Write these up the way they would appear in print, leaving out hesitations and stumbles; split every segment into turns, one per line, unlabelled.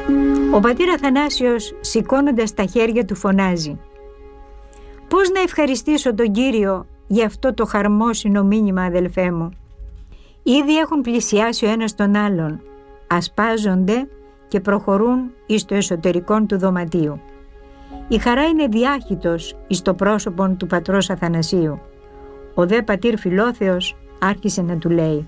Ο πατήρ Αθανάσιος, σηκώνοντας τα χέρια του, φωνάζει: «Πώς να ευχαριστήσω τον Κύριο για αυτό το χαρμόσυνο μήνυμα, αδελφέ μου? Ήδη έχουν πλησιάσει ο ένας τον άλλον, ασπάζονται και προχωρούν εις το εσωτερικό του δωματίου. Η χαρά είναι διάχυτος εις το πρόσωπον του πατρός Αθανασίου. Ο δε πατήρ Φιλόθεος άρχισε να του λέει: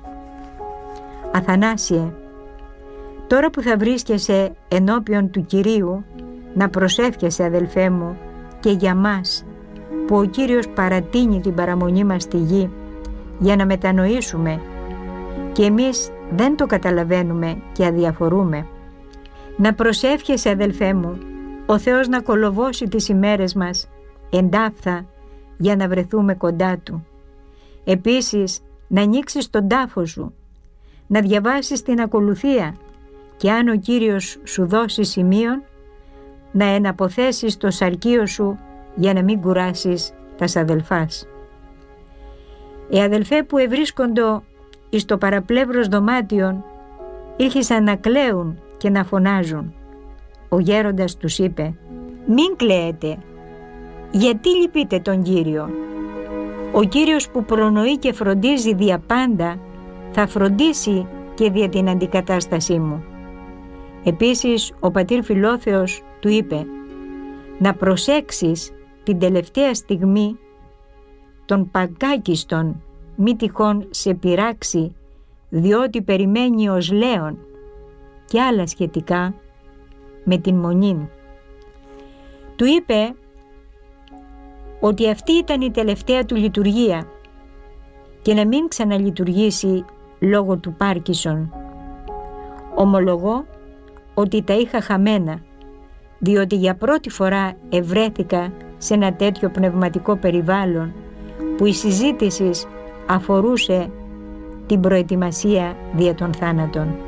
«Αθανάσιε, τώρα που θα βρίσκεσαι ενώπιον του Κυρίου, να προσεύχεσαι, αδελφέ μου, και για μας, που ο Κύριος παρατείνει την παραμονή μας στη γη, για να μετανοήσουμε και εμείς δεν το καταλαβαίνουμε και αδιαφορούμε. Να προσεύχεσαι, αδελφέ μου, ο Θεός να κολοβώσει τις ημέρες μας εντάφθα για να βρεθούμε κοντά Του. Επίσης, να ανοίξεις τον τάφο σου, να διαβάσεις την ακολουθία και αν ο Κύριος σου δώσει σημείον, να εναποθέσεις το σαρκείο σου για να μην κουράσεις τας αδελφάς». Οι αδελφέ που ευρίσκοντο εις το παραπλεύρος δωμάτιον ήρχισαν να κλαίουν και να φωνάζουν. Ο γέροντας τους είπε: «Μην κλαίετε. Γιατί λυπείτε τον Κύριο? Ο Κύριος που προνοεί και φροντίζει δια πάντα θα φροντίσει και δια την αντικατάστασή μου». Επίσης ο πατήρ Φιλόθεος του είπε: «Να προσέξεις την τελευταία στιγμή των παγκάκιστων, μη τυχόν σε πειράξει, διότι περιμένει ως λέον», και άλλα σχετικά με την μονήν. Του είπε ότι αυτή ήταν η τελευταία του λειτουργία και να μην ξαναλειτουργήσει λόγω του Πάρκισον. «Ομολογώ ότι τα είχα χαμένα, διότι για πρώτη φορά ευρέθηκα σε ένα τέτοιο πνευματικό περιβάλλον που η συζήτηση αφορούσε την προετοιμασία δια των θάνατων.